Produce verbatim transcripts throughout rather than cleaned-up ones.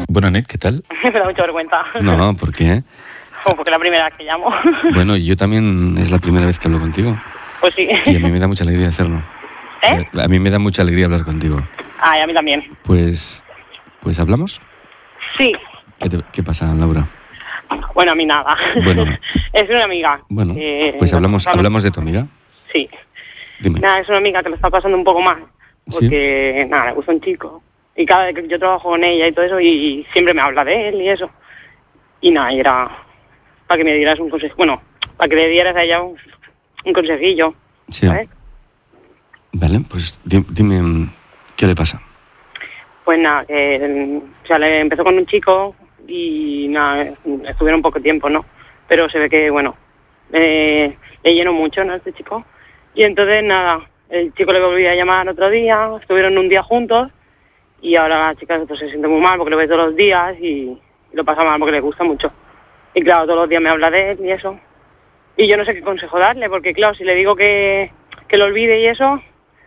Bueno, Anet, ¿qué tal? Me da mucha vergüenza. No, ¿por qué? Como porque es la primera vez que llamo. Bueno, yo también es la primera vez que hablo contigo. Pues sí. Y a mí me da mucha alegría hacerlo. ¿Eh? A mí me da mucha alegría hablar contigo. Ah, y a mí también. Pues, pues ¿hablamos? Sí. ¿Qué, te- qué pasa, Laura? Bueno, a mí nada. Bueno. Es una amiga. Bueno, que pues nos hablamos, pasamos- hablamos de tu amiga. Sí. Dime. Nada, es una amiga que me está pasando un poco más. ¿Sí? Porque, nada, le gusta un chico. Y cada vez que yo trabajo con ella y todo eso, y siempre me habla de él y eso. Y nada, y era para que me dieras un consejo. Bueno, para que le dieras a ella un, un consejillo. Sí. ¿Sabes? Vale, pues di- dime, mm, ¿qué le pasa? Pues nada, que, mm, o sea, le empezó con un chico y nada, estuvieron poco tiempo, ¿no? Pero se ve que, bueno, eh, le llenó mucho, ¿no? Este chico. Y entonces, nada, el chico le volvió a llamar otro día, estuvieron un día juntos y ahora la chica pues, se siente muy mal porque lo ve todos los días y, y lo pasa mal porque le gusta mucho. Y claro, todos los días me habla de él y eso. Y yo no sé qué consejo darle, porque claro, si le digo que, que lo olvide y eso,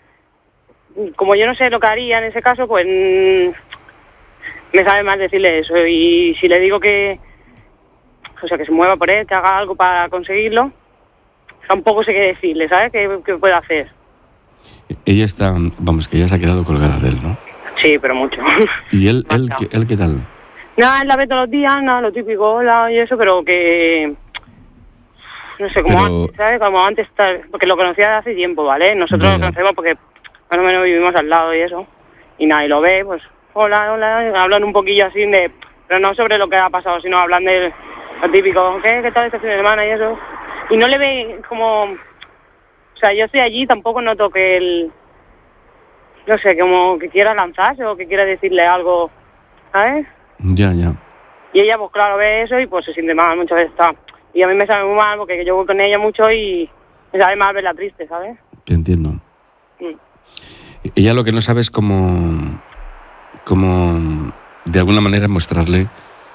como yo no sé lo que haría en ese caso, pues mm, me sabe mal decirle eso. Y si le digo que, o sea, que se mueva por él, que haga algo para conseguirlo, tampoco sé qué decirle, ¿sabes? ¿Qué, qué puede hacer? Ella está, vamos, que ella se ha quedado colgada de él, ¿no? Sí, pero mucho. ¿Y él, él, Demasiado. qué, él qué tal? Nada, él la ve todos los días, nada, lo típico, hola y eso, pero que... No sé, como Pero- antes, ¿sabes? Como antes, tal, porque lo conocía de hace tiempo, ¿vale? Nosotros Ya, lo ya. conocemos porque más o menos vivimos al lado y eso. Y nada, y lo ve, pues, hola, hola, y hablan un poquillo así de... Pero no sobre lo que ha pasado, sino hablan de lo típico, ¿qué, qué tal este fin de semana y eso? Y no le ve como... O sea, yo estoy allí, tampoco noto que él... No sé, como que quiera lanzarse o que quiera decirle algo, ¿sabes? Ya, ya. Y ella, pues claro, ve eso y pues se siente mal, muchas veces está. Y a mí me sabe muy mal porque yo voy con ella mucho y me sabe mal verla triste, ¿sabes? Te entiendo. Mm. Ella lo que no sabe es cómo, cómo de alguna manera mostrarle,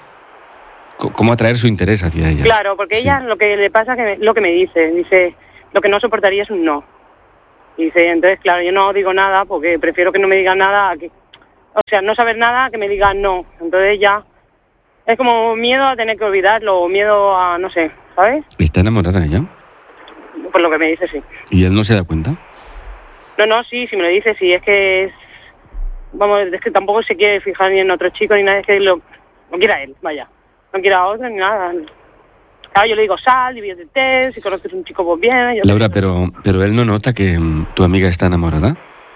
co- cómo atraer su interés hacia ella. Claro, porque Sí. ella lo que le pasa que me- lo que me dice, dice, lo que no soportaría es un no. Y dice, entonces claro, yo no digo nada porque prefiero que no me digan nada, a que, o sea, no saber nada a que me digan no. Entonces ya es como miedo a tener que olvidarlo, o miedo a, no sé, ¿sabes? ¿Está enamorada ella? Por lo que me dice, sí. ¿Y él no se da cuenta? No, no, sí, si me lo dice, sí, es que es... Vamos, es que tampoco se quiere fijar ni en otro chico ni nada, es que lo, no quiere a él, vaya. No quiere a otro ni nada. Claro, yo le digo, sal, diviértete, si conoces un chico, pues bien. Yo Laura, pero, pero él no nota que mm, tu amiga está enamorada.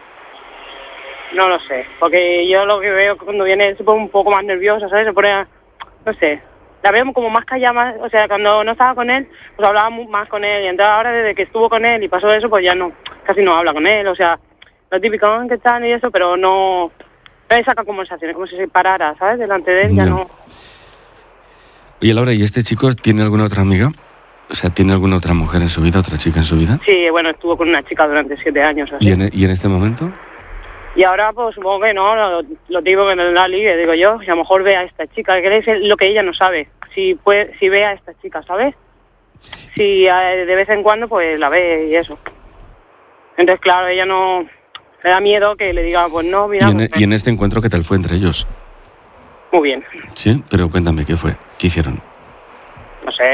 No lo sé, porque yo lo que veo cuando viene él se pone un poco más nerviosa, ¿sabes? Se pone, a- no sé, la veo como más callada, más, o sea, cuando no estaba con él, pues hablaba mu- más con él, y entonces ahora desde que estuvo con él y pasó eso, pues ya no, casi no habla con él, o sea, lo típico, "Ah, ¿qué tal?" y eso, pero no, no le saca conversaciones, como si se parara, ¿sabes? Delante de él ya Ya. no. Oye, Laura, ¿y este chico tiene alguna otra amiga? O sea, ¿tiene alguna otra mujer en su vida, otra chica en su vida? Sí, bueno, estuvo con una chica durante siete años, así. ¿Y en, y en este momento? Y ahora, pues supongo que no, lo, lo digo que no la ligue, digo yo, y a lo mejor ve a esta chica, que es lo que ella no sabe, si puede, si ve a esta chica, ¿sabes? Si eh, de vez en cuando, pues la ve y eso. Entonces, claro, ella no, le da miedo que le diga, pues no, mira, ¿Y en, pues, y en este encuentro qué tal fue entre ellos? muy bien, Sí, pero cuéntame, ¿qué fue? ¿Qué hicieron? no sé,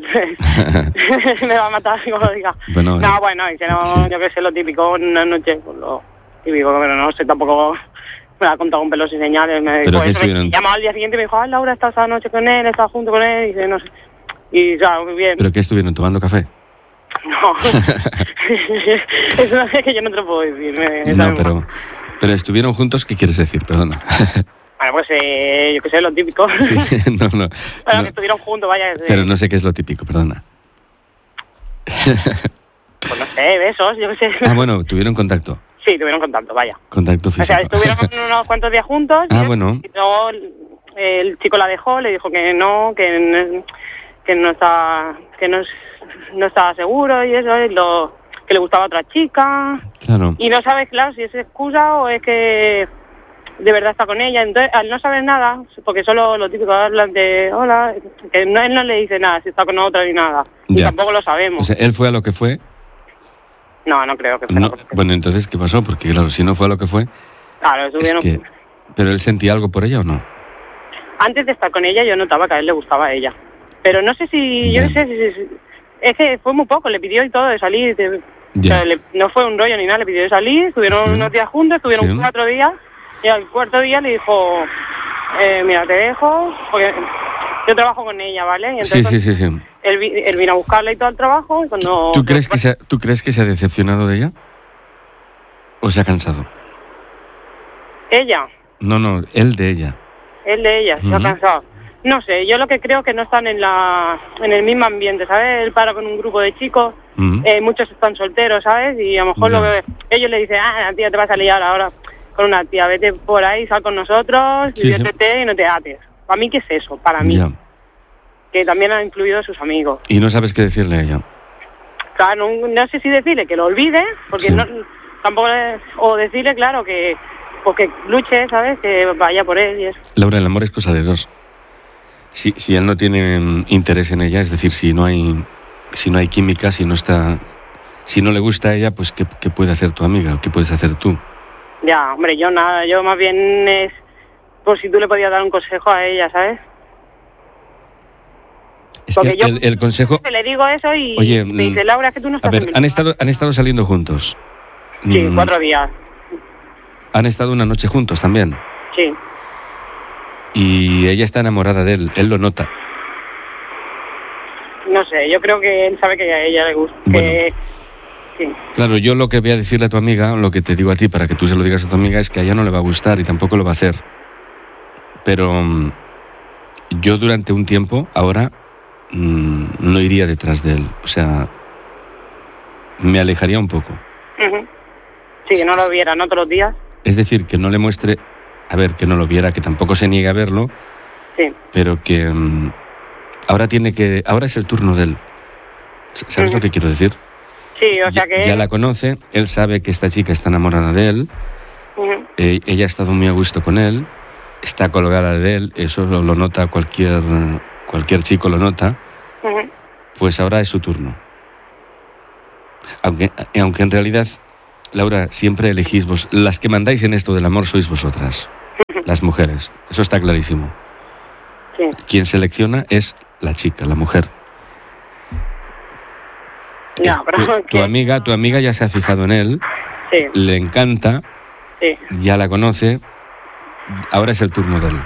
me va a matar como lo diga. Bueno, No, eh, bueno, hicieron, sí. yo que sé, lo típico, una noche, pues lo típico, pero no sé, tampoco me la ha contado con pelos y señales. Me ¿Pero dijo qué eso, me estuvieron? llamó al día siguiente y me dijo, ah, Laura, estás esa noche con él, estás junto con él, y dice, no sé. Y claro, muy bien. ¿Pero qué estuvieron tomando café? No, eso es que yo no te lo puedo decir. me- me No, sabe pero, mal. pero estuvieron juntos, ¿qué quieres decir? Perdona. Bueno, pues eh, yo que sé, lo típico. Sí, no, no. Pero no. que estuvieron juntos, vaya. que- Pero no sé qué es lo típico, perdona. Pues no sé, besos, yo que sé. Ah, bueno, tuvieron contacto. Sí, tuvieron contacto, vaya. Contacto O físico. sea, estuvieron unos cuantos días juntos. Ah, y- bueno. Y luego eh, el chico la dejó, le dijo que no, que no, que no estaba, que no, es- no estaba seguro y eso, y lo, que le gustaba a otra chica. Claro. Y no sabes, claro, si es excusa o es que de verdad está con ella. Entonces, al no saber nada, porque solo lo típico hablan de hola, que no, él no le dice nada, si está con otra ni nada. Y Ya. tampoco lo sabemos. O sea, él fue a lo que fue. no, no creo que fuera No, por eso. bueno, entonces, ¿qué pasó? Porque, claro, si no fue a lo que fue, Claro, es estuvieron... que... ¿Pero él sentía algo por ella o no? antes de estar con ella yo notaba que a él le gustaba a ella. Pero no sé si, yo no sé si, si, es que fue muy poco, le pidió y todo de salir, de, o sea, le, no fue un rollo ni nada, le pidió de salir, estuvieron sí. unos días juntos, estuvieron sí. cuatro días, y al cuarto día le dijo, eh, mira, te dejo, porque yo trabajo con ella, ¿vale? Y entonces, sí, sí, sí, sí. Él, él vino a buscarla y todo el trabajo, y cuando... ¿Tú, tú, crees que se ha, ¿Tú crees que se ha decepcionado de ella? ¿O se ha cansado? ¿Ella? No, no, él de ella. Él de ella, uh-huh. se ha cansado. No sé, yo lo que creo que no están en la en el mismo ambiente, ¿sabes? Él para con un grupo de chicos, uh-huh. eh, muchos están solteros, ¿sabes? Y a lo mejor yeah. lo que ellos le dicen, ah, la tía te vas a liar ahora con una tía, vete por ahí, sal con nosotros, sí, diviértete sí. y no te ates. Para mí, ¿qué es eso? Para mí. Yeah. Que también han influido sus amigos. ¿Y no sabes qué decirle a ella? Claro, no, no sé si decirle que lo olvide, porque sí. no tampoco le, o decirle, claro, que pues que luche, ¿sabes? Que vaya por él y eso. Laura, el amor es cosa de dos. Si, si él no tiene interés en ella, es decir, si no hay si no hay química, si no está si no le gusta a ella, pues ¿qué, qué puede hacer tu amiga? ¿Qué puedes hacer tú? Ya, hombre, yo nada, yo más bien es por si tú le podías dar un consejo a ella, ¿sabes? Es Porque que yo el, el consejo... le digo eso y Oye, me dice, Laura, es que tú no estás... A ver, han estado, han estado saliendo juntos. Sí, mm. cuatro días. ¿Han estado una noche juntos también? Sí. Y ella está enamorada de él, él lo nota. No sé, yo creo que él sabe que a ella le gusta. Bueno, que... sí. Claro, yo lo que voy a decirle a tu amiga, lo que te digo a ti para que tú se lo digas a tu amiga, es que a ella no le va a gustar y tampoco lo va a hacer. Pero um, yo durante un tiempo, ahora, um, no iría detrás de él. O sea, me alejaría un poco. Uh-huh. Sí, que no lo viera, ¿no? Todos los días. Es decir, que no le muestre... A ver, que no lo viera, que tampoco se niegue a verlo, sí. pero que um, ahora tiene que, ahora es el turno de él. ¿Sabes uh-huh. lo que quiero decir? Sí, o sea que... Ya, ya la conoce, él sabe que esta chica está enamorada de él, uh-huh. eh, ella ha estado muy a gusto con él, está colgada de él, eso lo, lo nota cualquier, cualquier chico lo nota, uh-huh. pues ahora es su turno. Aunque, aunque en realidad, Laura, siempre elegís vos, las que mandáis en esto del amor sois vosotras. Las mujeres, eso está clarísimo. Sí. Quien selecciona es la chica, la mujer. No, es, pero tu, tu amiga, tu amiga ya se ha fijado en él, sí. le encanta, sí. ya la conoce, ahora es el turno de él.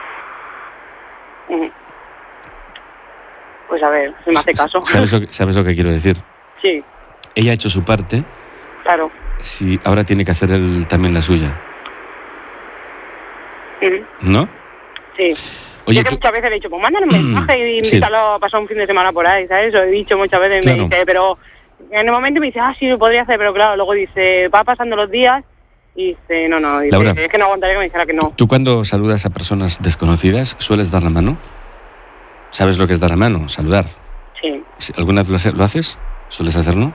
Pues a ver, si me hace caso. ¿Sabes lo que, ¿sabes lo que quiero decir? Sí. Ella ha hecho su parte. Claro. Sí, ahora tiene que hacer él también la suya. Uh-huh. ¿No? Sí. Oye, yo que tú... muchas veces le he dicho, pues mándale un mensaje y invítalo sí. a pasar un fin de semana por ahí, ¿sabes? Lo he dicho muchas veces, claro. Me dice, pero en el momento me dice, ah, sí, lo podría hacer, pero claro, luego dice, va pasando los días y dice, no, no, dice, Laura, es que no aguantaría que me dijera que no. ¿Tú cuando saludas a personas desconocidas sueles dar la mano? ¿Sabes lo que es dar la mano? Saludar. Sí. ¿Alguna vez lo haces? ¿Sueles hacerlo?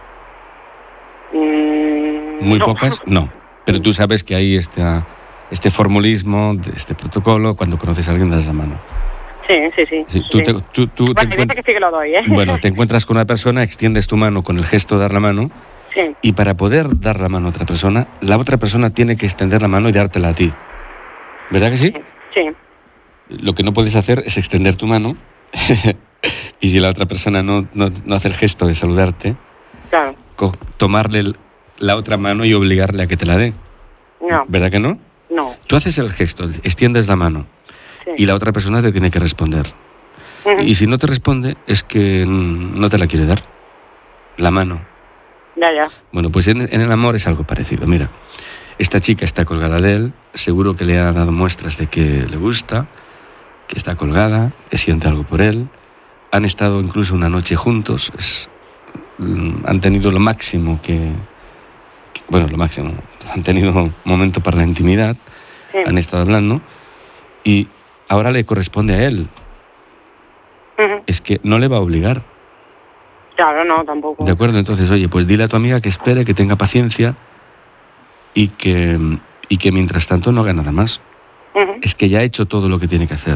Mm, Muy no. pocas, no. Pero tú sabes que hay este, este formulismo, este protocolo, cuando conoces a alguien das la mano. Sí, sí, sí. sí tú sí. Te, tú, tú bueno, te encuent... que sí que lo doy, ¿eh? Bueno, te encuentras con una persona, extiendes tu mano con el gesto de dar la mano, sí. Y para poder dar la mano a otra persona, la otra persona tiene que extender la mano y dártela a ti. ¿Verdad que sí? Sí. Lo que no puedes hacer es extender tu mano y si la otra persona no, no, no hace el gesto de saludarte, claro. co- tomarle la otra mano y obligarle a que te la dé. No. ¿Verdad que no? No. Tú haces el gesto, extiendes la mano, sí. Y la otra persona te tiene que responder. Uh-huh. Y si no te responde, es que no te la quiere dar. La mano. Ya, ya. Bueno, pues en, en el amor es algo parecido. Mira, esta chica está colgada de él, seguro que le ha dado muestras de que le gusta, que está colgada, que siente algo por él. Han estado incluso una noche juntos, es, han tenido lo máximo que, que... Bueno, lo máximo. Han tenido un momento para la intimidad, sí. Han estado hablando, y ahora le corresponde a él. Uh-huh. Es que no le va a obligar. Claro, no, tampoco. De acuerdo, entonces, oye, pues dile a tu amiga que espere, que tenga paciencia y que, y que mientras tanto no haga nada más. Uh-huh. Es que ya ha hecho todo lo que tiene que hacer.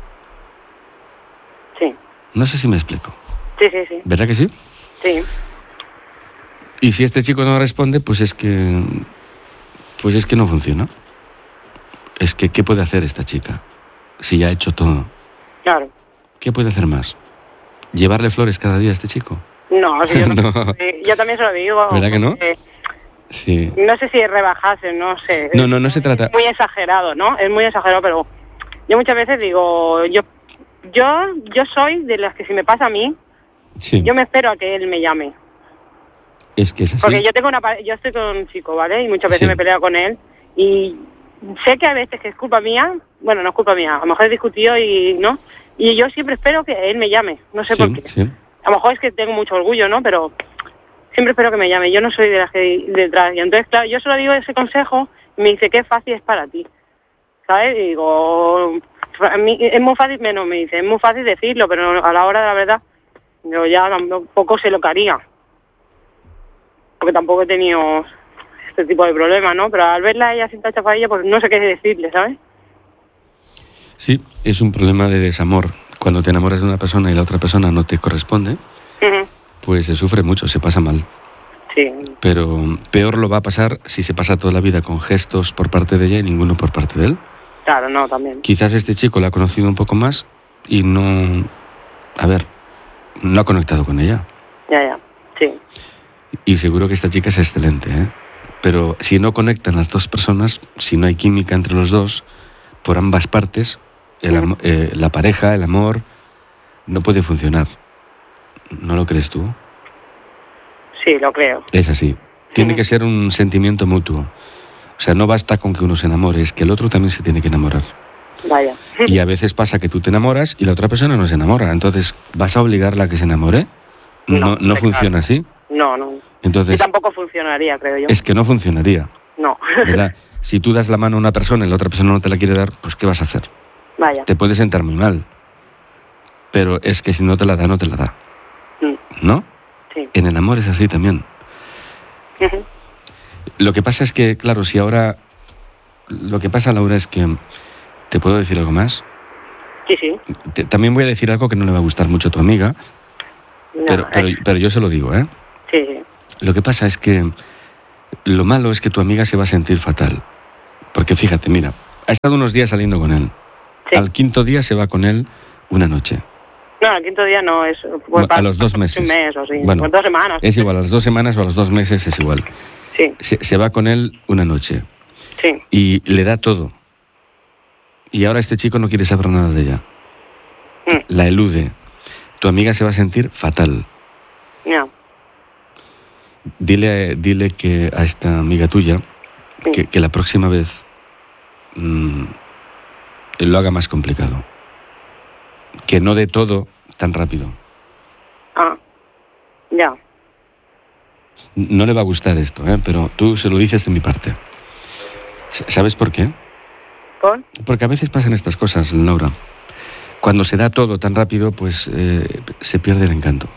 Sí. No sé si me explico. Sí, sí, sí. ¿Verdad que sí? Sí. Y si este chico no responde, pues es que... Pues es que no funciona. Es que, ¿qué puede hacer esta chica? si ya ha hecho todo? Claro. ¿Qué puede hacer más? ¿Llevarle flores cada día a este chico? No, si yo, no. No. Sí, yo también se lo digo. ¿Verdad que no? porque Sí. No sé si rebajarse, no sé. No, no, no se trata... Es muy exagerado, ¿no? Es muy exagerado, pero yo muchas veces digo, yo yo yo soy de las que si me pasa a mí, Sí. yo me espero a que él me llame. Es que es así. Porque yo tengo una pare- yo estoy con un chico, ¿vale? Y muchas veces Sí. me peleo con él y sé que a veces que es culpa mía, bueno, no es culpa mía, a lo mejor he discutido y no, y yo siempre espero que él me llame, no sé Sí, por qué. sí. A lo mejor es que tengo mucho orgullo, ¿no? Pero siempre espero que me llame. Yo no soy de las que detrás. Y entonces, claro, yo solo digo ese consejo y me dice, qué fácil es para ti. ¿Sabes? Y digo, a mí es muy fácil, menos me dice, es muy fácil decirlo, pero a la hora de la verdad, yo ya tampoco sé lo que haría. Porque tampoco he tenido este tipo de problemas, ¿no? Pero al verla a ella sin tacha para ella, pues no sé qué decirle, ¿sabes? Sí, es un problema de desamor. Cuando te enamoras de una persona y la otra persona no te corresponde, Uh-huh. pues se sufre mucho, se pasa mal. Sí. Pero peor lo va a pasar si se pasa toda la vida con gestos por parte de ella y ninguno por parte de él. Claro, no, también. Quizás este chico la ha conocido un poco más y no... A ver, no ha conectado con ella. Ya, ya. Sí. Y seguro que esta chica es excelente, ¿eh? Pero si no conectan las dos personas, si no hay química entre los dos, por ambas partes, el am- eh, la pareja, el amor, no puede funcionar. ¿No lo crees tú? Sí, lo creo. Es así. Tiene Ujú. que ser un sentimiento mutuo. O sea, no basta con que uno se enamore, es que el otro también se tiene que enamorar. Vaya. Y a veces pasa que tú te enamoras y la otra persona no se enamora. Entonces, ¿vas a obligarla a que se enamore? No, No, no sí, funciona así. No, no. Y Entonces, tampoco funcionaría, creo yo. es que no funcionaría, No. ¿verdad? Si tú das la mano a una persona y la otra persona no te la quiere dar, pues ¿qué vas a hacer? Vaya. Te puede sentar muy mal. Pero es que si no te la da, no te la da. Mm, ¿No? Sí. En el amor es así también. Ujú. Lo que pasa es que, claro, si ahora... Lo que pasa, Laura, es que... ¿Te puedo decir algo más? Sí, sí. Te- también voy a decir algo que no le va a gustar mucho a tu amiga, No, pero, pero, eh, pero yo se lo digo, ¿eh? Sí, sí. Lo que pasa es que... Lo malo es que tu amiga se va a sentir fatal. Porque fíjate, mira, ha estado unos días saliendo con él. Sí. Al quinto día se va con él una noche. No, el quinto día no, es... Bueno, pues, a los dos meses. Un mes o sí. Bueno, pues dos semanas. Es igual, a las dos semanas o a los dos meses es igual. Sí, Se, se va con él una noche sí. y le da todo. Y ahora este chico no quiere saber nada de ella. Mm, La elude. Tu amiga se va a sentir fatal. no. Dile, dile que a esta amiga tuya Sí. que, que la próxima vez mm, lo haga más complicado. Que no dé todo tan rápido. Ah, ya. No le va a gustar esto, ¿eh? Pero tú se lo dices de mi parte. S- ¿Sabes por qué? ¿Por? Porque a veces pasan estas cosas, Laura. Cuando se da todo tan rápido, pues eh, se pierde el encanto,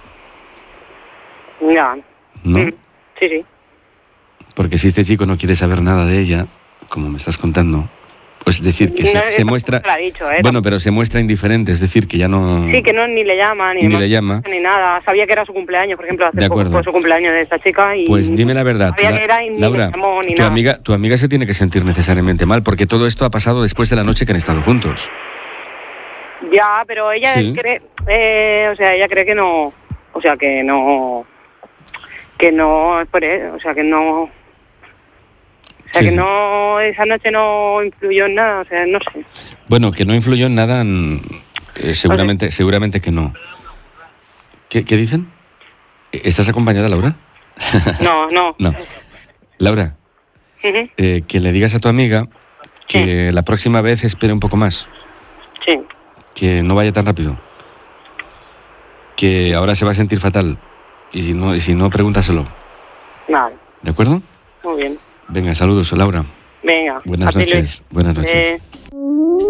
Ya. ¿no? Mm, Sí, sí. Porque si este chico no quiere saber nada de ella, como me estás contando, pues decir que No, se, eso se muestra... tampoco lo ha dicho, ¿eh? Bueno, pero se muestra indiferente, es decir, que ya no... Sí, que no ni le llama, ni, Ni le le llama. ni nada. Sabía que era su cumpleaños, por ejemplo, hace De poco acuerdo. fue su cumpleaños de esta chica y... Pues dime la verdad, Sabía La- que era y ni Laura, me llamó ni tu nada. amiga, tu amiga se tiene que sentir necesariamente mal, porque todo esto ha pasado después de la noche que han estado juntos. Ya, pero ella Sí. cree... Eh, o sea, ella cree que no... O sea, que no... Que no... es por eso, o sea, que no... O sea, Sí, que sí. no... Esa noche no influyó en nada, o sea, no sé. Bueno, que no influyó en nada, en- eh, seguramente, seguramente que no. ¿Qué, qué dicen? ¿Estás acompañada, Laura? No, no. No. Laura, Ujú, eh, que le digas a tu amiga que la próxima vez espere un poco más, Sí, que no vaya tan rápido, que ahora se va a sentir fatal y si no, y si no pregúntaselo, vale. ¿de acuerdo? Muy bien. Venga, saludos, Laura. Venga. Buenas a ti, Luis. noches. Buenas noches. Eh,